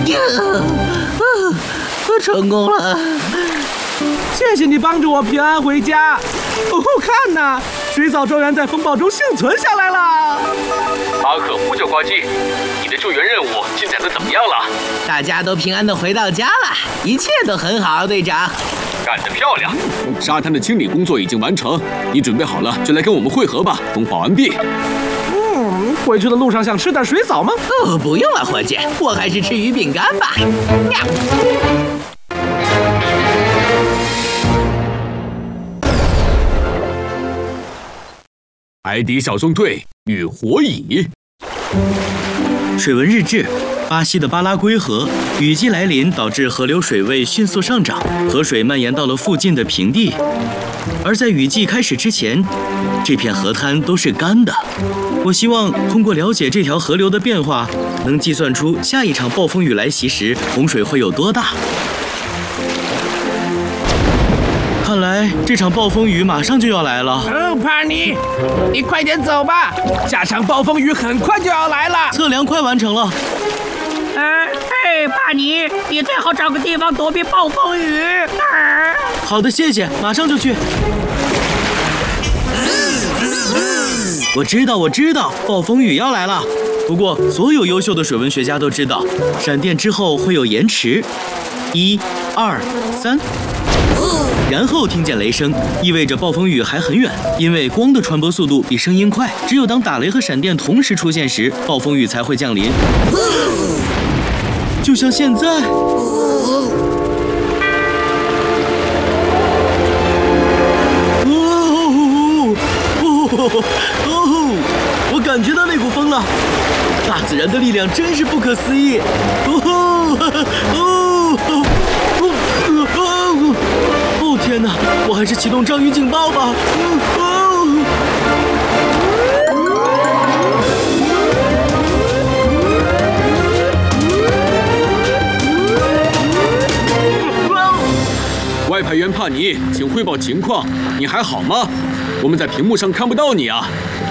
成功了！ 谢谢你帮助我平安回家。哦，看呐，水藻庄园在风暴中幸存下来了。 阿可夫教挂机，你的救援任务进展得怎么样了？ 大家都平安地回到家了，一切都很好，队长。 干得漂亮！ 沙滩的清理工作已经完成，你准备好了就来跟我们会合吧。风化完毕。 回去的路上想吃点水藻吗？ 哦，不用了，伙计，我还是吃鱼饼干吧。 海底小纵队与火蚁。 水文日志：巴西的巴拉圭河雨季来临，导致河流水位迅速上涨，河水蔓延到了附近的平地。而在雨季开始之前，这片河滩都是干的。我希望通过了解这条河流的变化，能计算出下一场暴风雨来袭时洪水会有多大。看来这场暴风雨马上就要来了。 帕尼，你快点走吧，下场暴风雨很快就要来了。 测量快完成了。 帕尼，你最好找个地方躲避暴风雨。 好的，谢谢，马上就去。我知道，暴风雨要来了。不过，所有优秀的水文学家都知道，闪电之后会有延迟。1、2、3，然后听见雷声，意味着暴风雨还很远，因为光的传播速度比声音快。只有当打雷和闪电同时出现时，暴风雨才会降临。就像现在。我感觉到那股风了，大自然的力量真是不可思议。哦天哪，我还是启动章鱼警报吧。 外派员帕尼，请汇报情况，你还好吗？我们在屏幕上看不到你啊。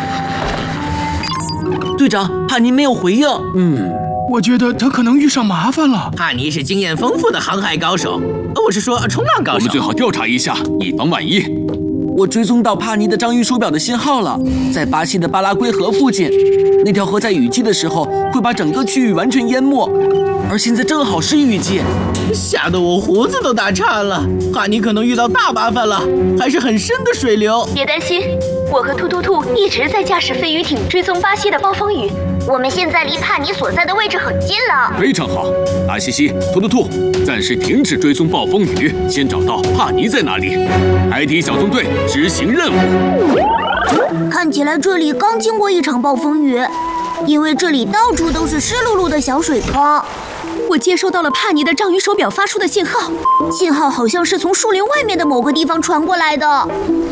队长，帕尼没有回应。 我觉得他可能遇上麻烦了。 帕尼是经验丰富的航海高手，我是说冲浪高手。 我们最好调查一下，以防万一。 我追踪到帕尼的章鱼手表的信号了，在巴西的巴拉圭河附近。那条河在雨季的时候会把整个区域完全淹没，而现在正好是雨季， 吓得我胡子都打颤了。帕尼可能遇到大麻烦了，还是很深的水流。 别担心，我和兔兔兔一直在驾驶飞鱼艇追踪巴西的暴风雨。我们现在离帕尼所在的位置很近了。 非常好，阿西西、兔兔兔，暂时停止追踪暴风雨，先找到帕尼在哪里。海底小纵队执行任务。 看起来这里刚经过一场暴风雨，因为这里到处都是湿漉漉的小水坑。 我接收到了帕尼的章鱼手表发出的信号， 信号好像是从树林外面的某个地方传过来的。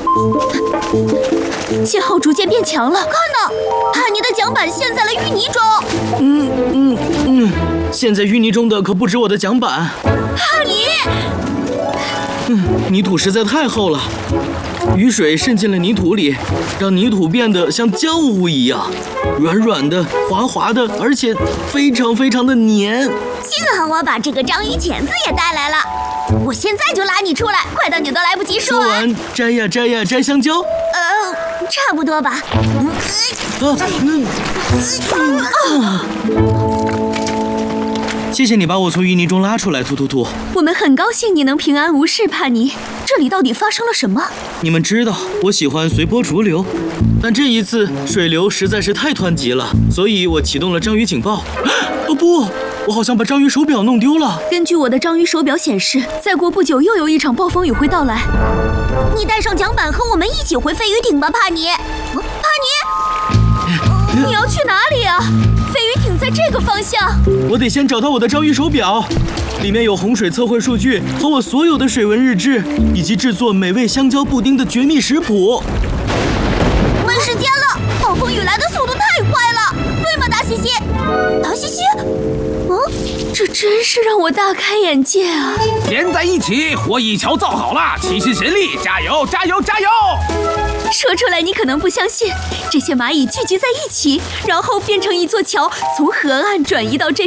信号逐渐变强了， 看到，帕尼的桨板陷在了淤泥中。 陷在淤泥中的可不止我的桨板。 帕尼， 泥土实在太厚了，雨水渗进了泥土里，让泥土变得像浆糊一样，软软的、滑滑的，而且非常非常的黏。 幸好我把这个章鱼钳子也带来了，我现在就拉你出来，快到你都来不及说完。摘呀摘呀摘香蕉。 差不多吧。 谢谢你把我从淤泥中拉出来，兔兔兔。 我们很高兴你能平安无事，帕尼。这里到底发生了什么？ 你们知道我喜欢随波逐流，但这一次水流实在是太湍急了，所以我启动了章鱼警报。哦不，我好像把章鱼手表弄丢了。 根据我的章鱼手表显示，再过不久又有一场暴风雨会到来。 你带上桨板和我们一起回飞鱼艇吧，帕尼。帕尼， 你要去哪里啊？飞鱼艇在这个方向。 我得先找到我的章鱼手表，里面有洪水测绘数据和我所有的水文日志，以及制作美味香蕉布丁的绝密食谱。 没时间了，暴风雨来的速度太快了，对吗，大西西？大西西？ 这真是让我大开眼界啊！ 连在一起，火蚁桥造好了，齐心协力，加油，加油，加油！ 说出来你可能不相信，这些蚂蚁聚集在一起，然后变成一座桥，从河岸转移到这